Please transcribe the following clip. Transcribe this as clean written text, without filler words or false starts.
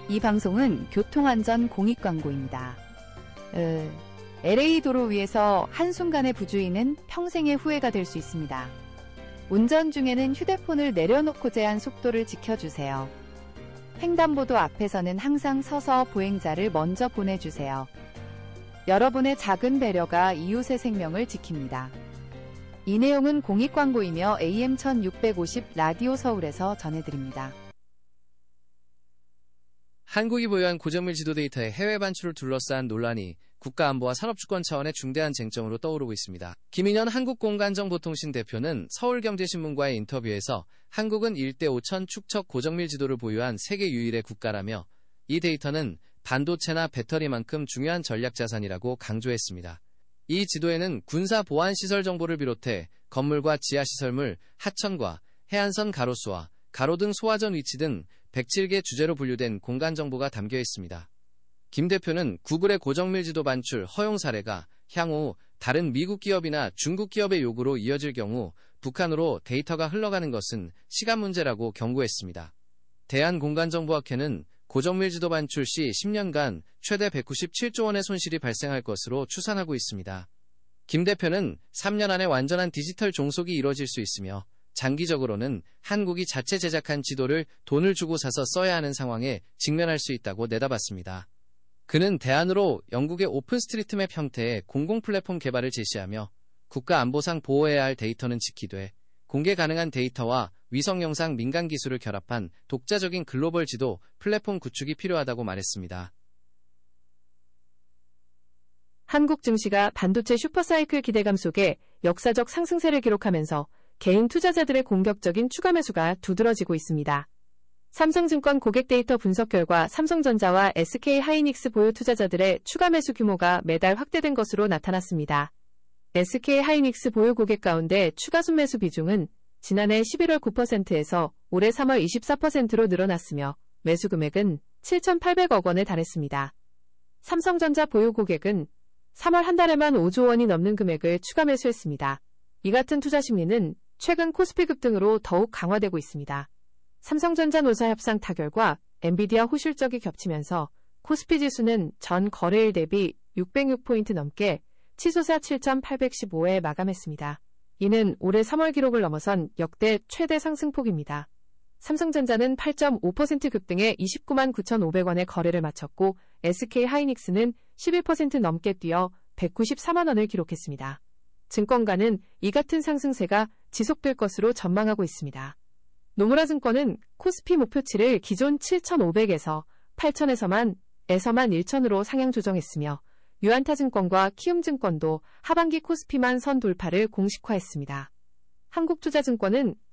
이 방송은 교통안전 공익광고입니다. LA 도로 위에서 한순간의 부주의는 평생의 후회가 될 수 있습니다. 운전 중에는 휴대폰을 내려놓고 제한 속도를 지켜주세요. 횡단보도 앞에서는 항상 서서 보행자를 먼저 보내주세요. 여러분의 작은 배려가 이웃의 생명을 지킵니다. 이 내용은 공익광고이며 AM 1650 라디오 서울에서 전해드립니다. 한국이 보유한 고정밀 지도 데이터의 해외 반출을 둘러싼 논란이 국가안보와 산업주권 차원의 중대한 쟁점으로 떠오르고 있습니다. 김인현 한국공간정보통신 대표는 서울경제신문과의 인터뷰에서 한국은 1대 5천 축척 고정밀 지도를 보유한 세계 유일의 국가라며 이 데이터는 반도체나 배터리만큼 중요한 전략자산이라고 강조했습니다. 이 지도에는 군사 보안시설 정보를 비롯해 건물과 지하시설물, 하천과 해안선 가로수와 가로 등 소화전 위치 등 107개 주제로 분류된 공간 정보가 담겨 있습니다. 김 대표는 구글의 고정밀 지도 반출 허용 사례가 향후 다른 미국 기업이나 중국 기업의 요구로 이어질 경우 북한으로 데이터가 흘러가는 것은 시간 문제라고 경고했습니다. 대한공간정보학회는 고정밀 지도 반출 시 10년간 최대 197조 원의 손실이 발생할 것으로 추산하고 있습니다. 김 대표는 3년 안에 완전한 디지털 종속이 이뤄질 수 있으며 장기적으로는 한국이 자체 제작한 지도를 돈을 주고 사서 써야 하는 상황에 직면할 수 있다고 내다봤습니다. 그는 대안으로 영국의 오픈스트리트맵 형태의 공공 플랫폼 개발을 제시하며 국가 안보상 보호해야 할 데이터는 지키되 공개 가능한 데이터와 위성 영상 민간 기술을 결합한 독자적인 글로벌 지도 플랫폼 구축이 필요하다고 말했습니다. 한국 증시가 반도체 슈퍼사이클 기대감 속에 역사적 상승세를 기록하면서 개인 투자자들의 공격적인 추가 매수가 두드러지고 있습니다. 삼성증권 고객 데이터 분석 결과 삼성전자와 SK하이닉스 보유 투자자들의 추가 매수 규모가 매달 확대된 것으로 나타났습니다. SK하이닉스 보유 고객 가운데 추가 순매수 비중은 지난해 11월 9%에서 올해 3월 24%로 늘어났으며 매수 금액은 7,800억 원에 달했습니다. 삼성전자 보유 고객은 3월 한 달에만 5조 원이 넘는 금액을 추가 매수했습니다. 이 같은 투자 심리는 최근 코스피 급등으로 더욱 강화되고 있습니다. 삼성전자 노사 협상 타결과 엔비디아 호실적이 겹치면서 코스피 지수는 전 거래일 대비 606포인트 넘게 치솟아 7,815에 마감했습니다. 이는 올해 3월 기록을 넘어선 역대 최대 상승폭입니다. 삼성전자는 8.5% 급등해 299만 9,500원에 거래를 마쳤고 SK하이닉스는 11% 넘게 뛰어 194만 원을 기록했습니다. 증권가는 이 같은 상승세가 지속될 것으로 전망하고 있습니다. 노무라 증권은 코스피 목표치를 기존 7,500에서 8,000에서만 1,000으로 상향 조정했으며 유안타증권과 키움증권도 하반기 코스피만 선 돌파를 공식화했습니다. 한국투자증권은